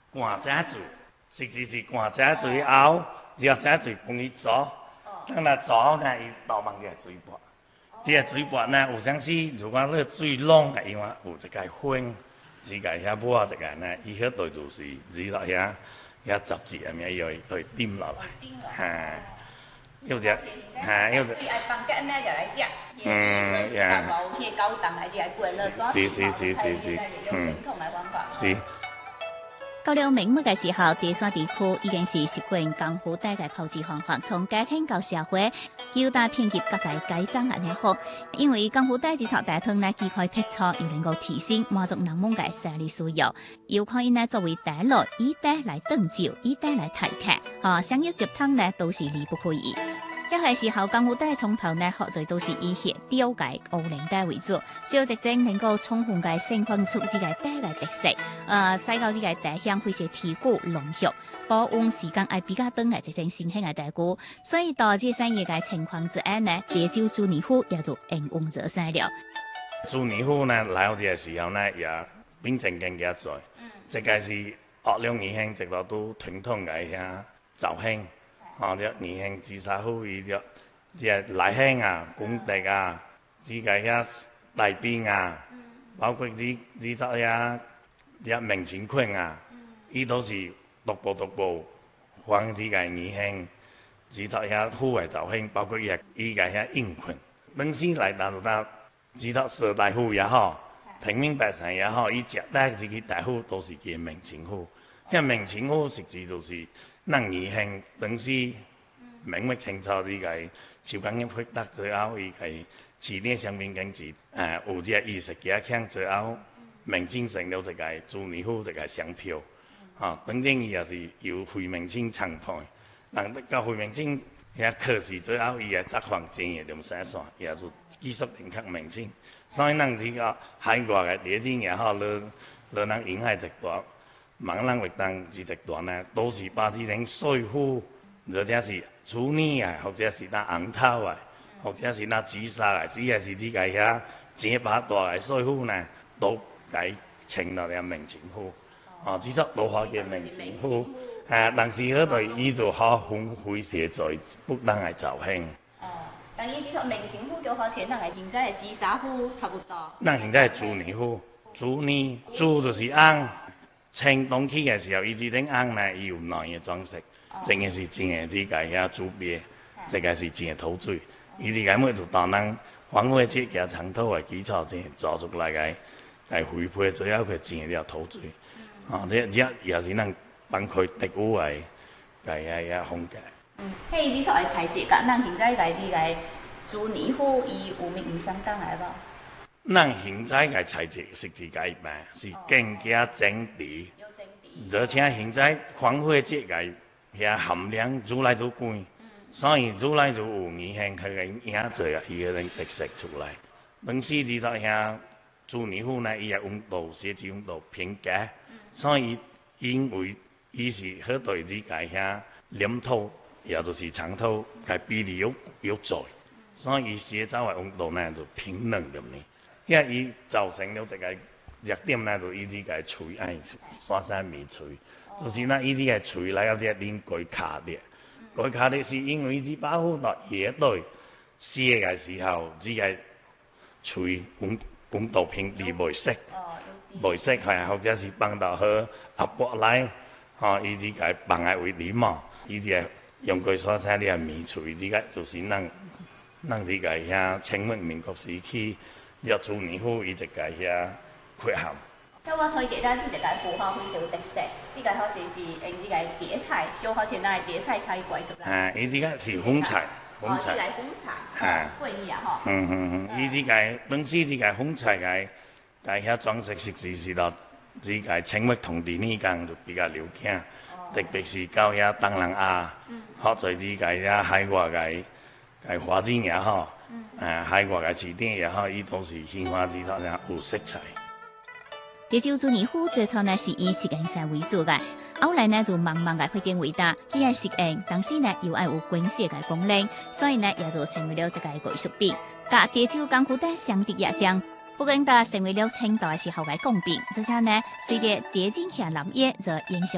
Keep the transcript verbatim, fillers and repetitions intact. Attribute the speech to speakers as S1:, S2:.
S1: 灌井水，實際是灌井水後，只井水幫伊煮，等它煮好呢，伊倒放個水鉢。這個水鉢呢，有陣時如果那個水濃嘅，因為有一個粉，只個遐抹一個呢，伊迄度就是煮落遐遐雜質啊，咪伊會會點落來，嚇。有隻，嚇有隻。
S2: 所以愛放個咩就來食，
S1: 嗯，呀。
S2: 冇去高檔來食，來滾了爽。
S1: 是是是是是，嗯，是。
S3: 到了明末嘅時候，第三地區已經是習慣江湖帶嘅炮製方法，從家庭到社會，叫大遍及各界改裝安尼好。因為江湖帶製作大湯呢，既可以辟錯，又能夠提升滿足人們嘅生理需要，又可以呢作為帶來以帶來燉酒，以帶來提客，嚇想要接湯呢都是離不開伊。一係時候，江湖帶沖泡呢，學在都是以協調嘅奧靈帶為主，小直正能夠充分嘅盛放出自己帶來特色，呃，使到自己帶香會些提古濃郁，保溫時間係比較短嘅，直正新鮮嘅帶古，所以導致生意嘅情況之下呢，地酒煮年壺也就應運咗晒了。
S1: 煮年壺呢來到這個時候呢，也變正經嘅在，即個是學兩年輕，直到都傳統嘅遐造興。哦，啲年輕自殺好伊啲啲內興啊、公敵啊、自己遐大兵啊，包括啲啲作遐啲明前坤啊，伊都是逐步逐步往自己年輕自作遐好嘅造興，包括伊伊個遐應坤。當時來到到自作社大戶也好，平民百姓也好，伊食得自己大戶都是叫明前戶，因為明前戶實際就是能年輕當時明末清朝呢個朝貢入去得最後，伊係市面上面經濟誒有啲意識加強最後，明清成了一個煮年壺一個商標，嚇，當然伊也是由回明清創辦，人到回明清遐可是最後伊嘅作風真係點寫算，也就幾十年較明清，所以人呢個海外嘅電影也好，你你能影響一段。盲人活動這一段呢，都是把這種水壺，或者是煮泥啊，或者是那紅頭啊，或者是那紫砂啊，只係是這個遐這把大嘅水壺呢，都改成了了明清壺。哦，只作老化嘅明清壺。誒，但是嗰度伊就好風灰寫在不當係造興。
S2: 哦，但伊只作明清壺就好似那個現在嘅紫砂壺差不多。
S1: 那現在煮泥壺，煮泥煮就是紅。清冬期嘅時候，伊這種紅呢，伊有內嘅裝飾，真嘅是真嘅這個遐煮鱉，這個是真嘅土水。伊這個每就當人黃花節嘅長土嘅基礎真做出來嘅，係回配最後佢真嘅了土水。哦，這這也是能幫佢特有嘅嘅遐遐風格。
S2: 嗯，迄伊只作嘅材質，甲咱現在家己個煮年壺，伊有物唔相當來吧？
S1: 咱現在嘅材質實際改變是更加整齊，而且現在黃花節嘅遐含量愈來愈高，所以愈來愈有年輕佢嘅影子啊，伊個人特色出來。當時知道遐煮年壺呢，伊個溫度設置溫度偏高，所以因為伊是好對呢個遐黏土，也就是長土嘅比例有有在，所以伊寫走嘅溫度呢就偏冷咁呢。因為伊造成了一個弱點呢，就伊呢個錘哎，山山米錘，就是那伊呢個錘來有啲連改卡的，改卡的是因為呢把火到野對燒嘅時候，呢個錘溫溫度偏低袂熄，袂熄係或者是放到去壓迫來，哦，伊呢個放喺位置嘛，伊呢個用過山山啲米錘，呢個就是咱咱呢個遐清末民國時期。要煮年壺，伊就個遐缺陷。
S2: 咁我推薦咱即個符合非常特色，即個好似是用即個碟菜，就好似咱嘅碟菜菜粿出來。
S1: 啊，伊呢個是風菜，
S2: 風菜。哦，即個風菜。啊。粿麵啊，嗬。
S1: 嗯嗯嗯，伊呢個本身呢個風菜嘅，但係遐裝飾實際是到呢個清末同治年間就比較流行，特別是到遐東南亞，或者呢個遐海外嘅嘅花展也好。誒、啊，海外嘅字典也好，伊都是鮮花之作，有色彩。
S3: 地酒煮年壺最初呢是以食用菜為主嘅，後來呢就慢慢嘅發展為大，佢係食用，但是呢又愛有軍事嘅功能，所以呢也就成為了一個藝術品。甲地酒江湖帶相得益彰，不過但成為了清代時候嘅貢品，而且呢隨着地景下南葉就影響。